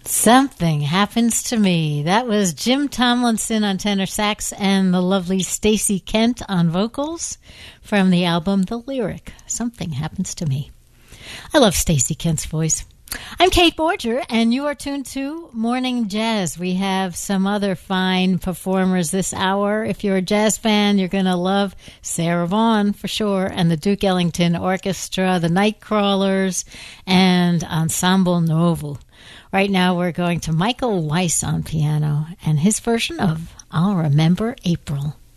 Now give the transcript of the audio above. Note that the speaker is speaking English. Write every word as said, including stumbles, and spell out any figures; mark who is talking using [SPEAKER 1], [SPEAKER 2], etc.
[SPEAKER 1] Something Happens to Me. That was Jim Tomlinson on tenor sax and the lovely Stacey Kent on vocals from the album The Lyric, Something Happens to Me. I love Stacey Kent's voice. I'm Kate Borger, and you are tuned to Morning Jazz. We have some other fine performers this hour. If you're a jazz fan, you're going to love Sarah Vaughan for sure, and the Duke Ellington Orchestra, the Nightcrawlers, and Ensemble Novel. Right now we're going to Michael Weiss on piano and his version of I'll Remember April.